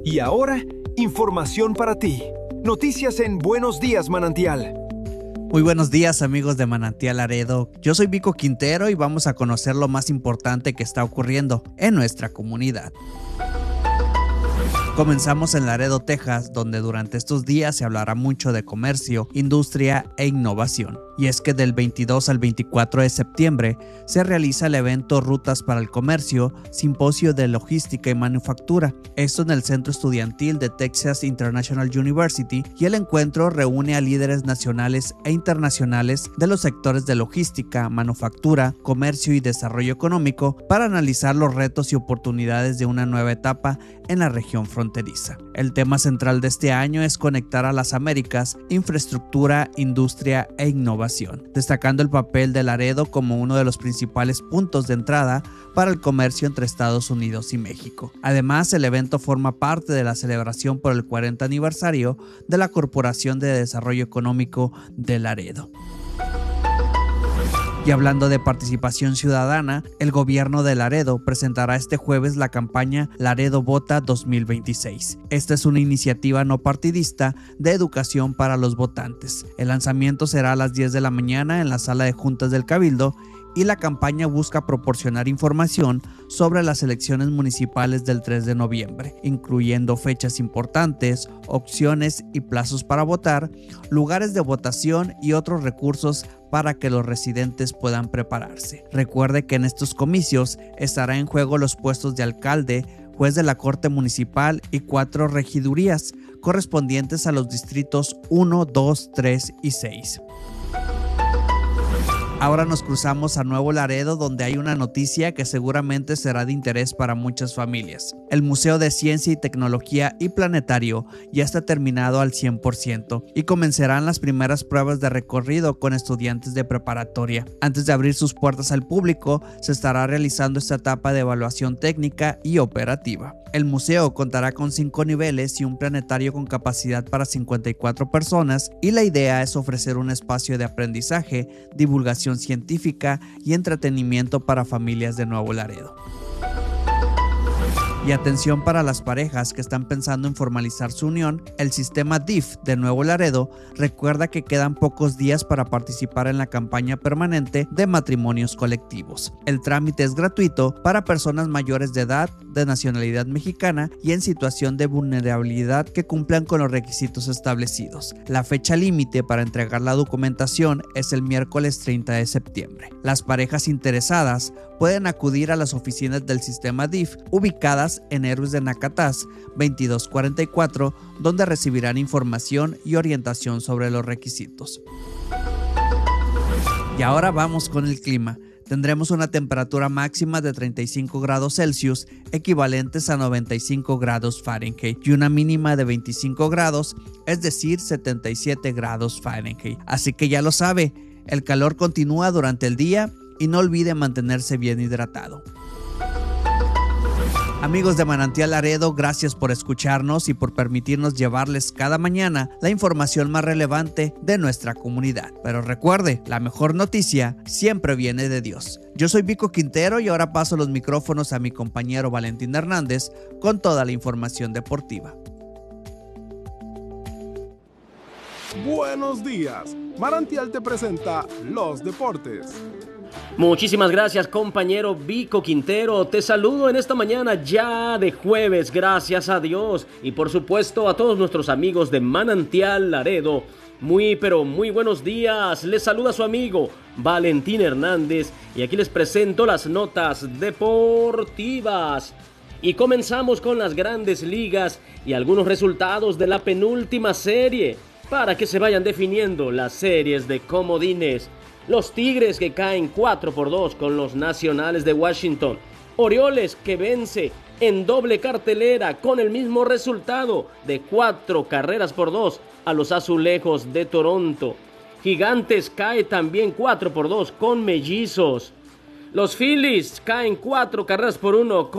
Y ahora, información para ti. Noticias en Buenos Días, Manantial. Muy buenos días, amigos de Manantial Laredo. Yo soy Vico Quintero y vamos a conocer lo más importante que está ocurriendo en nuestra comunidad. Comenzamos en Laredo, Texas, donde durante estos días se hablará mucho de comercio, industria e innovación. Y es que del 22 al 24 de septiembre se realiza el evento Rutas para el Comercio, Simposio de Logística y Manufactura. Esto en el Centro Estudiantil de Texas International University, y el encuentro reúne a líderes nacionales e internacionales de los sectores de logística, manufactura, comercio y desarrollo económico para analizar los retos y oportunidades de una nueva etapa en la región fronteriza. El tema central de este año es conectar a las Américas, infraestructura, industria e innovación, destacando el papel de Laredo como uno de los principales puntos de entrada para el comercio entre Estados Unidos y México. Además, el evento forma parte de la celebración por el 40 aniversario de la Corporación de Desarrollo Económico de Laredo. Y hablando de participación ciudadana, el gobierno de Laredo presentará este jueves la campaña Laredo Vota 2026. Esta es una iniciativa no partidista de educación para los votantes. El lanzamiento será a las 10 de la mañana en la sala de juntas del Cabildo, y la campaña busca proporcionar información sobre las elecciones municipales del 3 de noviembre, incluyendo fechas importantes, opciones y plazos para votar, lugares de votación y otros recursos para que los residentes puedan prepararse. Recuerde que en estos comicios estará en juego los puestos de alcalde, juez de la Corte Municipal y 4 regidurías correspondientes a los distritos 1, 2, 3 y 6. Ahora nos cruzamos a Nuevo Laredo, donde hay una noticia que seguramente será de interés para muchas familias. El Museo de Ciencia y Tecnología y Planetario ya está terminado al 100% y comenzarán las primeras pruebas de recorrido con estudiantes de preparatoria. Antes de abrir sus puertas al público, se estará realizando esta etapa de evaluación técnica y operativa. El museo contará con 5 niveles y un planetario con capacidad para 54 personas, y la idea es ofrecer un espacio de aprendizaje, divulgación científica y entretenimiento para familias de Nuevo Laredo. Y atención para las parejas que están pensando en formalizar su unión, el sistema DIF de Nuevo Laredo recuerda que quedan pocos días para participar en la campaña permanente de matrimonios colectivos. El trámite es gratuito para personas mayores de edad, de nacionalidad mexicana y en situación de vulnerabilidad que cumplan con los requisitos establecidos. La fecha límite para entregar la documentación es el miércoles 30 de septiembre. Las parejas interesadas pueden acudir a las oficinas del sistema DIF ubicadas en Héroes de Nacatás 2244, donde recibirán información y orientación sobre los requisitos. Y ahora vamos con el clima. Tendremos una temperatura máxima de 35 grados Celsius, equivalentes a 95 grados Fahrenheit, y una mínima de 25 grados, es decir, 77 grados Fahrenheit. Así que ya lo sabe, el calor continúa durante el día y no olvide mantenerse bien hidratado. Amigos de Manantial Laredo, gracias por escucharnos y por permitirnos llevarles cada mañana la información más relevante de nuestra comunidad. Pero recuerde, la mejor noticia siempre viene de Dios. Yo soy Vico Quintero y ahora paso los micrófonos a mi compañero Valentín Hernández con toda la información deportiva. Buenos días. Manantial te presenta los deportes. Muchísimas gracias, compañero Vico Quintero. Te saludo en esta mañana ya de jueves, gracias a Dios. Y por supuesto a todos nuestros amigos de Manantial Laredo. Muy buenos días. Les saluda su amigo Valentín Hernández y aquí les presento las notas deportivas. Y comenzamos con las grandes ligas y algunos resultados de la penúltima serie para que se vayan definiendo las series de comodines. Los Tigres que caen 4-2 con los Nacionales de Washington. Orioles que vence en doble cartelera con el mismo resultado de 4-2 a los Azulejos de Toronto. Gigantes cae también 4-2 con Mellizos. Los Phillies caen 4-1